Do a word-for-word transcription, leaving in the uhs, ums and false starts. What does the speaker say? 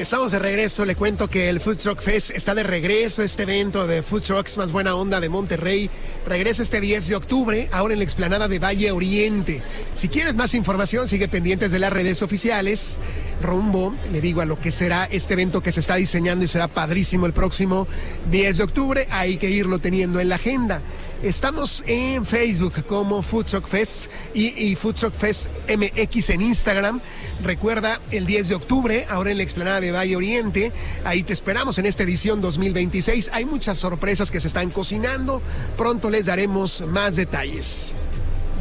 Estamos de regreso, le cuento que el Food Truck Fest está de regreso, este evento de Food Trucks más buena onda de Monterrey, regresa este diez de octubre, ahora en la explanada de Valle Oriente. Si quieres más información, sigue pendientes de las redes oficiales, rumbo, le digo, a lo que será este evento que se está diseñando y será padrísimo el próximo diez de octubre, hay que irlo teniendo en la agenda. Estamos en Facebook como Food Truck Fest y, y Food Truck Fest M X en Instagram. Recuerda, el diez de octubre, ahora en la explanada de Valle Oriente, ahí te esperamos en esta edición dos mil veintiséis. Hay muchas sorpresas que se están cocinando, pronto les daremos más detalles.